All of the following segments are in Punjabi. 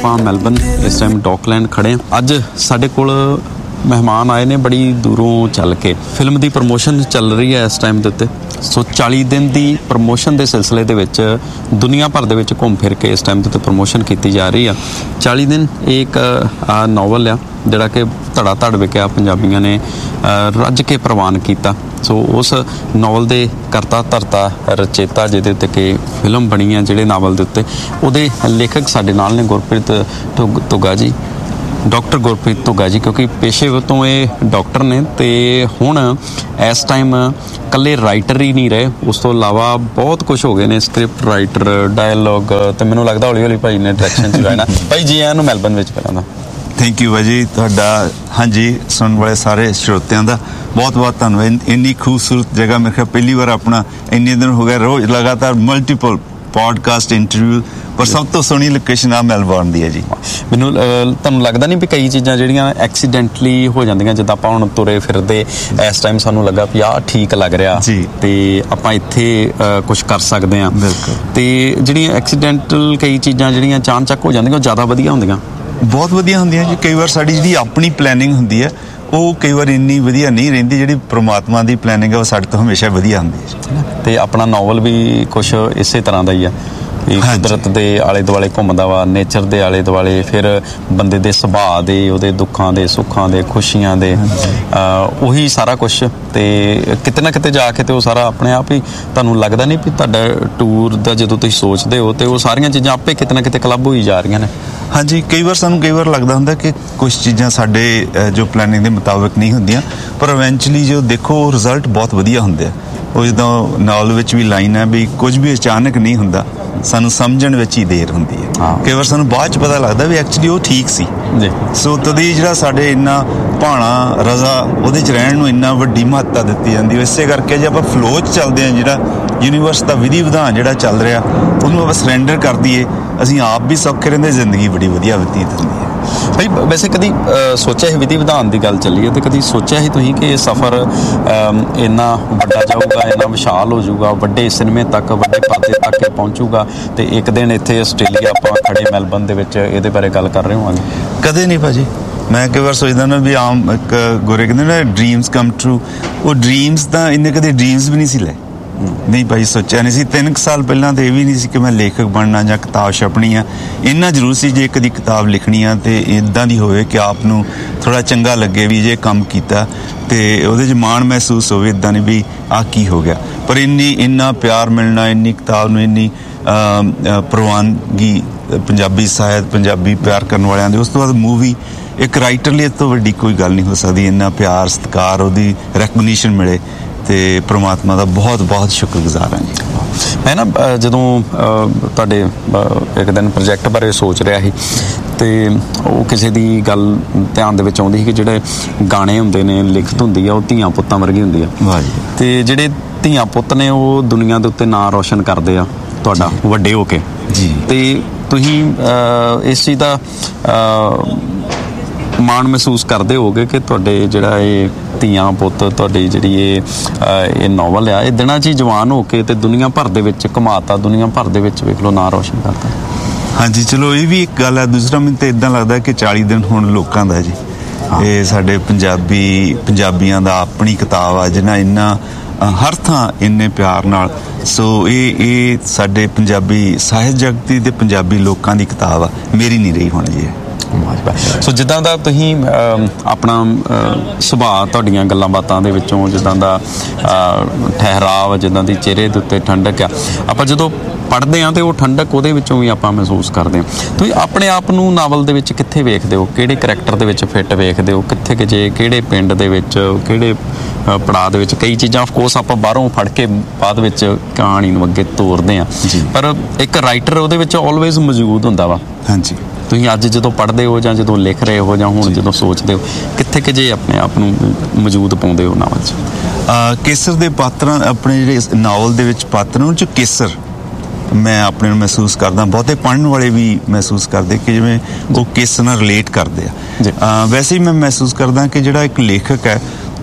ਆਪਾਂ ਮੈਲਬਨ ਇਸ ਟਾਈਮ ਡੌਕਲੈਂਡ ਖੜੇ ਹਾਂ। ਅੱਜ ਸਾਡੇ ਕੋਲ ਮਹਿਮਾਨ ਆਏ ਨੇ ਬੜੀ ਦੂਰੋਂ ਚੱਲ ਕੇ। ਫਿਲਮ ਦੀ ਪ੍ਰਮੋਸ਼ਨ ਚੱਲ ਰਹੀ ਹੈ ਇਸ ਟਾਈਮ ਦੇ ਉੱਤੇ। ਸੋ 40 ਦਿਨ ਦੀ ਪ੍ਰਮੋਸ਼ਨ ਦੇ ਸਿਲਸਿਲੇ ਦੇ ਵਿੱਚ ਦੁਨੀਆ ਭਰ ਦੇ ਵਿੱਚ ਘੁੰਮ ਫਿਰ ਕੇ ਇਸ ਟਾਈਮ ਦੇ ਉੱਤੇ ਪ੍ਰਮੋਸ਼ਨ ਕੀਤੀ ਜਾ ਰਹੀ ਆ। 40 ਦਿਨ ਇਹ ਇੱਕ ਨਾਵਲ ਆ ਜਿਹੜਾ ਕਿ ਧੜਾ ਧੜ ਵਿਕਿਆ, ਪੰਜਾਬੀਆਂ ਨੇ ਰੱਜ ਕੇ ਪ੍ਰਵਾਨ ਕੀਤਾ। ਸੋ ਉਸ ਨਾਵਲ ਦੇ ਕਰਤਾ ਧਰਤਾ ਰਚੇਤਾ ਜਿਹਦੇ ਉੱਤੇ ਕਿ ਫਿਲਮ ਬਣੀ ਆ ਜਿਹੜੇ ਨਾਵਲ ਦੇ ਉੱਤੇ, ਉਹਦੇ ਲੇਖਕ ਸਾਡੇ ਨਾਲ ਨੇ ਗੁਰਪ੍ਰੀਤ ਧੁੱਗਾ ਜੀ, ਡਾਕਟਰ ਗੁਰਪ੍ਰੀਤ ਧੁੱਗਾ ਜੀ, ਕਿਉਂਕਿ ਪੇਸ਼ੇ ਤੋਂ ਇਹ ਡਾਕਟਰ ਨੇ ਅਤੇ ਹੁਣ ਇਸ ਟਾਈਮ ਇਕੱਲੇ ਰਾਈਟਰ ਹੀ ਨਹੀਂ ਰਹੇ, ਉਸ ਤੋਂ ਇਲਾਵਾ ਬਹੁਤ ਕੁਛ ਹੋ ਗਏ ਨੇ, ਸਕ੍ਰਿਪਟ ਰਾਈਟਰ, ਡਾਇਲੋਗ, ਅਤੇ ਮੈਨੂੰ ਲੱਗਦਾ ਹੌਲੀ ਹੌਲੀ ਭਾਈ ਨੇ ਡਾਇਰੈਕਸ਼ਨ 'ਚ ਰਹਿਣਾ। ਭਾਈ ਜੀ ਆਇਆਂ ਨੂੰ ਮੈਲਬਨ ਵਿੱਚ ਪਹਿਲਾਂ ਦਾ। ਥੈਂਕ ਯੂ ਭਾਜੀ, ਤੁਹਾਡਾ ਹਾਂਜੀ ਸੁਣਨ ਵਾਲੇ ਸਾਰੇ ਸਰੋਤਿਆਂ ਦਾ ਬਹੁਤ ਬਹੁਤ ਧੰਨਵਾਦ। ਇੰਨੀ ਖੂਬਸੂਰਤ ਜਗ੍ਹਾ ਮੇਰੇ ਖਿਆਲ ਪਹਿਲੀ ਵਾਰ ਆਪਣਾ ਇੰਨੇ ਦਿਨ ਹੋ ਗਏ ਰੋਜ਼ ਲਗਾਤਾਰ ਮਲਟੀਪਲ ਪੋਡਕਾਸਟ ਇੰਟਰਵਿਊ, ਪਰ ਸਭ ਤੋਂ ਸੋਹਣੀ ਲੋਕੇਸ਼ਨ ਆ ਮੈਲਬੌਰਨ ਦੀ ਹੈ ਜੀ। ਮੈਨੂੰ ਤੁਹਾਨੂੰ ਲੱਗਦਾ ਨਹੀਂ ਵੀ ਕਈ ਚੀਜ਼ਾਂ ਜਿਹੜੀਆਂ ਐਕਸੀਡੈਂਟਲੀ ਹੋ ਜਾਂਦੀਆਂ, ਜਿੱਦਾਂ ਆਪਾਂ ਹੁਣ ਤੁਰੇ ਫਿਰਦੇ ਇਸ ਟਾਈਮ ਸਾਨੂੰ ਲੱਗਾ ਵੀ ਆਹ ਠੀਕ ਲੱਗ ਰਿਹਾ ਤੇ ਆਪਾਂ ਇੱਥੇ ਕੁਛ ਕਰ ਸਕਦੇ ਹਾਂ, ਤੇ ਜਿਹੜੀਆਂ ਐਕਸੀਡੈਂਟਲ ਕਈ ਚੀਜ਼ਾਂ ਜਿਹੜੀਆਂ ਚਾਨਚੱਕ ਹੋ ਜਾਂਦੀਆਂ ਉਹ ਜ਼ਿਆਦਾ ਵਧੀਆ ਹੁੰਦੀਆਂ, ਬਹੁਤ ਵਧੀਆ ਹੁੰਦੀਆਂ ਜੀ। ਕਈ ਵਾਰ ਸਾਡੀ ਜਿਹੜੀ ਆਪਣੀ ਪਲੈਨਿੰਗ ਹੁੰਦੀ ਹੈ ਉਹ ਕਈ ਵਾਰ ਇੰਨੀ ਵਧੀਆ ਨਹੀਂ ਰਹਿੰਦੀ, ਜਿਹੜੀ ਪ੍ਰਮਾਤਮਾ ਦੀ ਪਲੈਨਿੰਗ ਹੈ ਉਹ ਸਾਡੇ ਤੋਂ ਹਮੇਸ਼ਾ ਵਧੀਆ ਹੁੰਦੀ ਹੈ। ਤੇ ਆਪਣਾ ਨਾਵਲ ਵੀ ਕੁਛ ਇਸੇ ਤਰ੍ਹਾਂ ਦਾ ਹੀ ਆ, ਕੁਦਰਤ ਦੇ ਆਲੇ ਦੁਆਲੇ ਘੁੰਮਦਾ ਵਾ, ਨੇਚਰ ਦੇ ਆਲੇ ਦੁਆਲੇ, ਫਿਰ ਬੰਦੇ ਦੇ ਸੁਭਾਅ ਦੇ, ਉਹਦੇ ਦੁੱਖਾਂ ਦੇ, ਸੁੱਖਾਂ ਦੇ, ਖੁਸ਼ੀਆਂ ਦੇ, ਉਹੀ ਸਾਰਾ ਕੁਛ। ਤੇ ਕਿਤੇ ਨਾ ਕਿਤੇ ਜਾ ਕੇ ਤੇ ਉਹ ਸਾਰਾ ਆਪਣੇ ਆਪ ਹੀ ਤੁਹਾਨੂੰ ਲੱਗਦਾ ਨਹੀਂ ਵੀ ਤੁਹਾਡਾ ਟੂਰ ਦਾ ਜਦੋਂ ਤੁਸੀਂ ਸੋਚਦੇ ਹੋ ਤੇ ਉਹ ਸਾਰੀਆਂ ਚੀਜ਼ਾਂ ਆਪੇ ਕਿਤੇ ਨਾ ਕਿਤੇ ਕਲੱਬ ਹੋਈ ਜਾ ਰਹੀਆਂ ਨੇ। ਹਾਂਜੀ, ਕਈ ਵਾਰ ਲੱਗਦਾ ਹੁੰਦਾ ਕਿ ਕੁਛ ਚੀਜ਼ਾਂ ਸਾਡੇ ਜੋ ਪਲੈਨਿੰਗ ਦੇ ਮੁਤਾਬਿਕ ਨਹੀਂ ਹੁੰਦੀਆਂ, ਪਰ ਇਵੈਂਚੁਅਲੀ ਜੋ ਦੇਖੋ ਰਿਜ਼ਲਟ ਬਹੁਤ ਵਧੀਆ ਹੁੰਦੇ ਆ। ਉਹ ਜਦੋਂ ਨਾਵਲ ਵਿੱਚ ਵੀ ਲਾਈਨ ਹੈ ਵੀ ਕੁਝ ਵੀ ਅਚਾਨਕ ਨਹੀਂ ਹੁੰਦਾ, ਸਾਨੂੰ ਸਮਝਣ ਵਿੱਚ ਹੀ ਦੇਰ ਹੁੰਦੀ ਹੈ। ਕਈ ਵਾਰ ਸਾਨੂੰ ਬਾਅਦ 'ਚ ਪਤਾ ਲੱਗਦਾ ਵੀ ਐਕਚੁਅਲੀ ਉਹ ਠੀਕ ਸੀ ਜੀ। ਸੋ ਤਦੀ ਜਿਹੜਾ ਸਾਡੇ ਇੰਨਾ ਭਾਣਾ ਰਜ਼ਾ ਉਹਦੇ 'ਚ ਰਹਿਣ ਨੂੰ ਇੰਨਾ ਵੱਡੀ ਮਹੱਤਤਾ ਦਿੱਤੀ ਜਾਂਦੀ। ਇਸੇ ਕਰਕੇ ਜੇ ਆਪਾਂ ਫਲੋ 'ਚ ਚੱਲਦੇ ਹਾਂ, ਜਿਹੜਾ ਯੂਨੀਵਰਸ ਦਾ ਵਿਧੀ ਵਿਧਾਨ ਜਿਹੜਾ ਚੱਲ ਰਿਹਾ ਉਹਨੂੰ ਆਪਾਂ ਸਰੈਂਡਰ ਕਰ ਦਈਏ, ਅਸੀਂ ਆਪ ਵੀ ਸੌਖੇ ਰਹਿੰਦੇ, ਜ਼ਿੰਦਗੀ ਬੜੀ ਵਧੀਆ ਬਤੀਤ ਹੁੰਦੀ ਹੈ। ਭਾਈ ਵੈਸੇ ਕਦੀ ਸੋਚਿਆ ਸੀ, ਵਿਧੀ ਵਿਧਾਨ ਦੀ ਗੱਲ ਚੱਲੀ ਹੈ, ਤੇ ਕਦੀ ਸੋਚਿਆ ਸੀ ਤੁਸੀਂ ਕਿ ਇਹ ਸਫ਼ਰ ਇੰਨਾ ਵੱਡਾ ਜਾਊਗਾ, ਇੰਨਾ ਵਿਸ਼ਾਲ ਹੋ ਜਾਊਗਾ, ਵੱਡੇ ਸਿਨੇਮੇ ਤੱਕ, ਵੱਡੇ ਪਰਦੇ ਤੱਕ ਇਹ ਪਹੁੰਚੂਗਾ, ਤੇ ਇੱਕ ਦਿਨ ਇੱਥੇ ਆਸਟ੍ਰੇਲੀਆ ਆਪਾਂ ਖੜੇ ਮੈਲਬਨ ਦੇ ਵਿੱਚ ਇਹਦੇ ਬਾਰੇ ਗੱਲ ਕਰ ਰਹੇ ਹੋਵਾਂਗੇ? ਕਦੇ ਨਹੀਂ ਭਾਜੀ। ਮੈਂ ਕਈ ਵਾਰ ਸੋਚਦਾ ਨਾ ਵੀ ਆਮ ਇੱਕ ਗੋਰੇ ਕਹਿੰਦੇ ਨਾ ਡਰੀਮਸ ਕਮ ਟਰੂ, ਉਹ ਡਰੀਮਸ ਤਾਂ ਇੰਨੇ ਕਦੇ ਡਰੀਮਸ ਵੀ ਨਹੀਂ ਸੀ ਲੈ, ਨਹੀਂ ਭਾਈ ਸੋਚਿਆ ਨਹੀਂ ਸੀ। 3 ਸਾਲ ਪਹਿਲਾਂ ਤਾਂ ਇਹ ਵੀ ਨਹੀਂ ਸੀ ਕਿ ਮੈਂ ਲੇਖਕ ਬਣਨਾ ਜਾਂ ਕਿਤਾਬ ਛਪਣੀ ਆ। ਇੰਨਾ ਜ਼ਰੂਰ ਸੀ ਜੇ ਕਦੀ ਕਿਤਾਬ ਲਿਖਣੀ ਆ ਤੇ ਇੱਦਾਂ ਦੀ ਹੋਵੇ ਕਿ ਆਪ ਨੂੰ ਥੋੜ੍ਹਾ ਚੰਗਾ ਲੱਗੇ ਵੀ ਜੇ ਕੰਮ ਕੀਤਾ ਤੇ ਉਹਦੇ 'ਚ ਮਾਣ ਮਹਿਸੂਸ ਹੋਵੇ, ਇੱਦਾਂ ਨਹੀਂ ਵੀ ਆਹ ਕੀ ਹੋ ਗਿਆ। ਪਰ ਇੰਨਾ ਪਿਆਰ ਮਿਲਣਾ, ਇੰਨੀ ਕਿਤਾਬ ਨੂੰ ਇੰਨੀ ਪ੍ਰਵਾਨਗੀ ਪੰਜਾਬੀ ਸਾਹਿਤ, ਪੰਜਾਬੀ ਪਿਆਰ ਕਰਨ ਵਾਲਿਆਂ ਦੇ, ਉਸ ਤੋਂ ਬਾਅਦ ਮੂਵੀ, ਇੱਕ ਰਾਈਟਰ ਲਈ ਇਸ ਤੋਂ ਵੱਡੀ ਕੋਈ ਗੱਲ ਨਹੀਂ ਹੋ ਸਕਦੀ। ਇੰਨਾ ਪਿਆਰ, ਸਤਿਕਾਰ, ਉਹਦੀ ਰੈਕਗਨੀਸ਼ਨ ਮਿਲੇ ਤੇ ਪ੍ਰਮਾਤਮਾ ਦਾ ਬਹੁਤ ਬਹੁਤ ਸ਼ੁਕਰਗੁਜ਼ਾਰ ਹਾਂ ਜੀ। ਮੈਂ ਨਾ ਜਦੋਂ ਤੁਹਾਡੇ ਇੱਕ ਦਿਨ ਪ੍ਰੋਜੈਕਟ ਬਾਰੇ ਸੋਚ ਰਿਹਾ ਸੀ ਤੇ ਉਹ ਕਿਸੇ ਦੀ ਗੱਲ ਧਿਆਨ ਦੇ ਵਿੱਚ ਆਉਂਦੀ ਸੀ ਕਿ ਜਿਹੜੇ ਗਾਣੇ ਹੁੰਦੇ ਨੇ, ਲਿਖਤ ਹੁੰਦੀ ਆ, ਉਹ ਧੀਆਂ ਪੁੱਤਾਂ ਵਰਗੀ ਹੁੰਦੀ ਆ। ਤੇ ਜਿਹੜੇ ਧੀਆਂ ਪੁੱਤ ਨੇ ਉਹ ਦੁਨੀਆ ਦੇ ਉੱਤੇ ਨਾਂ ਰੋਸ਼ਨ ਕਰਦੇ ਆ ਤੁਹਾਡਾ ਵੱਡੇ ਹੋ ਕੇ ਜੀ। ਤੇ ਤੁਸੀਂ ਇਸ ਚੀਜ਼ ਦਾ ਮਾਣ ਮਹਿਸੂਸ ਕਰਦੇ ਹੋਗੇ ਕਿ ਤੁਹਾਡੇ ਜਿਹੜਾ ਇਹ ਧੀਆਂ ਪੁੱਤ, ਤੁਹਾਡੀ ਜਿਹੜੀ ਇਹ ਨਾਵਲ ਆ, ਇਹ ਦਿਨਾਂ 'ਚ ਹੀ ਜਵਾਨ ਹੋ ਕੇ ਤੇ ਦੁਨੀਆ ਭਰ ਦੇ ਵਿੱਚ ਘੁਮਾਤਾ, ਦੁਨੀਆ ਭਰ ਦੇ ਵਿੱਚ ਵੇਖ ਲਓ ਨਾਂ ਰੋਸ਼ਨ ਕਰਤਾ। ਹਾਂਜੀ, ਚਲੋ ਇਹ ਵੀ ਇੱਕ ਗੱਲ ਹੈ। ਦੂਸਰਾ ਮੈਨੂੰ ਤਾਂ ਇੱਦਾਂ ਲੱਗਦਾ ਕਿ 40 ਦਿਨ ਹੁਣ ਲੋਕਾਂ ਦਾ ਜੀ, ਇਹ ਸਾਡੇ ਪੰਜਾਬੀਆਂ ਦਾ ਆਪਣੀ ਕਿਤਾਬ ਆ, ਜਿਹਨਾਂ ਇੰਨਾ ਹਰ ਥਾਂ ਇੰਨੇ ਪਿਆਰ ਨਾਲ। ਸੋ ਇਹ ਸਾਡੇ ਪੰਜਾਬੀ ਸਾਹਿਤ ਜਗਤ ਤੇ ਪੰਜਾਬੀ ਲੋਕਾਂ ਦੀ ਕਿਤਾਬ ਆ, ਮੇਰੀ ਨਹੀਂ ਰਹੀ ਹੁਣ ਜੀ। ਸੋ ਜਿੱਦਾਂ ਦਾ ਤੁਸੀਂ ਆਪਣਾ ਸੁਭਾਅ, ਤੁਹਾਡੀਆਂ ਗੱਲਾਂ ਬਾਤਾਂ ਦੇ ਵਿੱਚੋਂ ਜਿੱਦਾਂ ਦਾ ਠਹਿਰਾਵ, ਜਿੱਦਾਂ ਦੀ ਚਿਹਰੇ ਦੇ ਉੱਤੇ ਠੰਡਕ ਆ, ਆਪਾਂ ਜਦੋਂ ਪੜ੍ਹਦੇ ਹਾਂ ਤੇ ਉਹ ਠੰਡਕ ਉਹਦੇ ਵਿੱਚੋਂ ਵੀ ਆਪਾਂ ਮਹਿਸੂਸ ਕਰਦੇ ਹਾਂ। ਤੁਸੀਂ ਆਪਣੇ ਆਪ ਨੂੰ ਨਾਵਲ ਦੇ ਵਿੱਚ ਕਿੱਥੇ ਵੇਖਦੇ ਹੋ? ਕਿਹੜੇ ਕਰੈਕਟਰ ਦੇ ਵਿੱਚ ਫਿੱਟ ਵੇਖਦੇ ਹੋ? ਕਿੱਥੇ ਕਿ ਜੇ ਕਿਹੜੇ ਪਿੰਡ ਦੇ ਵਿੱਚ, ਕਿਹੜੇ ਪੜਾਅ ਦੇ ਵਿੱਚ? ਕਈ ਚੀਜ਼ਾਂ ਆਫਕੋਰਸ ਆਪਾਂ ਬਾਹਰੋਂ ਫੜ ਕੇ ਬਾਅਦ ਵਿੱਚ ਕਹਾਣੀ ਨੂੰ ਅੱਗੇ ਤੋਰਦੇ ਹਾਂ, ਪਰ ਇੱਕ ਰਾਈਟਰ ਉਹਦੇ ਵਿੱਚ ਆਲਵੇਜ਼ ਮੌਜੂਦ ਹੁੰਦਾ ਵਾ। ਹਾਂਜੀ, ਤੁਸੀਂ ਅੱਜ ਜਦੋਂ ਪੜ੍ਹਦੇ ਹੋ ਜਾਂ ਜਦੋਂ ਲਿਖ ਰਹੇ ਹੋ ਜਾਂ ਹੁਣ ਜਦੋਂ ਸੋਚਦੇ ਹੋ, ਕਿੱਥੇ ਕਿ ਜੇ ਆਪਣੇ ਆਪ ਨੂੰ ਮੌਜੂਦ ਪਾਉਂਦੇ ਹੋ ਨਾਵਲ 'ਚ? ਕੇਸਰ ਦੇ ਪਾਤਰਾਂ, ਆਪਣੇ ਜਿਹੜੇ ਨਾਵਲ ਦੇ ਵਿੱਚ ਪਾਤਰ ਉਹਨਾਂ 'ਚ ਕੇਸਰ ਮੈਂ ਆਪਣੇ ਨੂੰ ਮਹਿਸੂਸ ਕਰਦਾ। ਬਹੁਤੇ ਪੜ੍ਹਨ ਵਾਲੇ ਵੀ ਮਹਿਸੂਸ ਕਰਦੇ ਕਿ ਜਿਵੇਂ ਉਹ ਕੇਸਰ ਨਾਲ ਰਿਲੇਟ ਕਰਦੇ ਆ। ਵੈਸੇ ਹੀ ਮੈਂ ਮਹਿਸੂਸ ਕਰਦਾ ਕਿ ਜਿਹੜਾ ਇੱਕ ਲੇਖਕ ਹੈ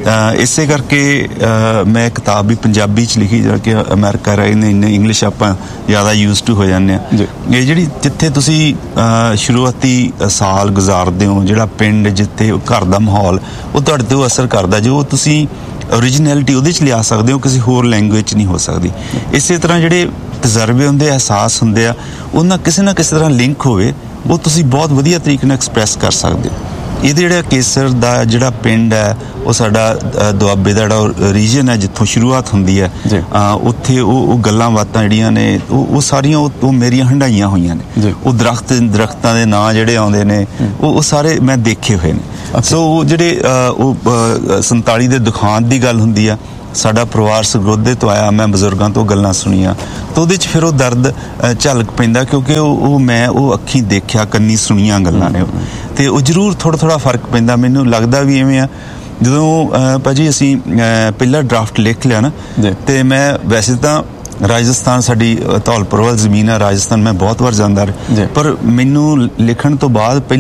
ਇਸੇ ਕਰਕੇ ਮੈਂ ਕਿਤਾਬ ਵੀ ਪੰਜਾਬੀ 'ਚ ਲਿਖੀ, ਜਿਹੜਾ ਕਿ ਅਮਰੀਕਾ ਰਹੇ ਨੇ ਇੰਗਲਿਸ਼ ਆਪਾਂ ਜ਼ਿਆਦਾ ਯੂਜ਼ ਟੂ ਹੋ ਜਾਂਦੇ ਹਾਂ। ਇਹ ਜਿਹੜੀ ਜਿੱਥੇ ਤੁਸੀਂ ਸ਼ੁਰੂਆਤੀ ਸਾਲ ਗੁਜ਼ਾਰਦੇ ਹੋ, ਜਿਹੜਾ ਪਿੰਡ ਜਿੱਥੇ ਘਰ ਦਾ ਮਾਹੌਲ, ਉਹ ਤੁਹਾਡੇ ਤੇ ਉਹ ਅਸਰ ਕਰਦਾ, ਜੋ ਤੁਸੀਂ ਓਰੀਜਨੈਲਿਟੀ ਉਹਦੇ 'ਚ ਲਿਆ ਸਕਦੇ ਹੋ, ਕਿਸੇ ਹੋਰ ਲੈਂਗੁਏਜ 'ਚ ਨਹੀਂ ਹੋ ਸਕਦੀ। ਇਸੇ ਤਰ੍ਹਾਂ ਜਿਹੜੇ ਤਜਰਬੇ ਹੁੰਦੇ, ਅਹਿਸਾਸ ਹੁੰਦੇ ਆ, ਉਹਨਾਂ ਕਿਸੇ ਨਾ ਕਿਸੇ ਤਰ੍ਹਾਂ ਲਿੰਕ ਹੋਵੇ, ਉਹ ਤੁਸੀਂ ਬਹੁਤ ਵਧੀਆ ਤਰੀਕੇ ਨਾਲ ਐਕਸਪ੍ਰੈਸ ਕਰ ਸਕਦੇ ਹੋ। ਇਹਦੇ ਜਿਹੜਾ ਕੇਸਰ ਦਾ ਜਿਹੜਾ ਪਿੰਡ ਹੈ, ਉਹ ਸਾਡਾ ਦੁਆਬੇ ਦਾ ਜਿਹੜਾ ਰੀਜਨ ਹੈ, ਜਿੱਥੋਂ ਸ਼ੁਰੂਆਤ ਹੁੰਦੀ ਹੈ, ਉੱਥੇ ਉਹ ਗੱਲਾਂ ਬਾਤਾਂ ਜਿਹੜੀਆਂ ਨੇ, ਉਹ ਸਾਰੀਆਂ ਉਹ ਮੇਰੀਆਂ ਹੰਡਾਈਆਂ ਹੋਈਆਂ ਨੇ। ਉਹ ਦਰਖਤਾਂ ਦੇ ਨਾਂ ਜਿਹੜੇ ਆਉਂਦੇ ਨੇ, ਉਹ ਸਾਰੇ ਮੈਂ ਦੇਖੇ ਹੋਏ ਨੇ। ਸੋ ਉਹ ਜਿਹੜੇ ਉਹ 47 ਦੇ ਦੁਖਾਂਤ ਦੀ ਗੱਲ ਹੁੰਦੀ ਆ, ਸਾਡਾ ਪਰਿਵਾਰ ਸਰਗੋਧੇ ਤੋਂ ਆਇਆ, ਮੈਂ ਬਜ਼ੁਰਗਾਂ ਤੋਂ ਗੱਲਾਂ ਸੁਣੀਆਂ, ਤਾਂ ਉਹਦੇ 'ਚ ਫਿਰ ਉਹ ਦਰਦ ਝਲਕ ਪੈਂਦਾ, ਕਿਉਂਕਿ ਮੈਂ ਅੱਖੀਂ ਦੇਖਿਆ, ਕੰਨੀ ਸੁਣੀਆਂ ਗੱਲਾਂ ਨੇ, ਤੇ ਉਹ ਜ਼ਰੂਰ ਥੋੜ੍ਹਾ ਫਰਕ ਪੈਂਦਾ। ਮੈਨੂੰ ਲੱਗਦਾ ਵੀ ਐਵੇਂ ਆ, ਜਦੋਂ ਭਾਜੀ ਅਸੀਂ ਪਹਿਲਾ ਡਰਾਫਟ ਲਿਖ ਲਿਆ ਨਾ, ਤੇ ਮੈਂ ਵੈਸੇ ਤਾਂ ਰਾਜਸਥਾਨ, ਸਾਡੀ ਧੌਲਪੁਰ ਵੱਲ ਜ਼ਮੀਨ ਆ ਰਾਜਸਥਾਨ, ਮੈਂ ਬਹੁਤ ਵਾਰ ਜਾਂਦਾ ਰਿਹਾ, ਪਰ ਮੈਨੂੰ ਲਿਖਣ ਤੋਂ ਬਾਅਦ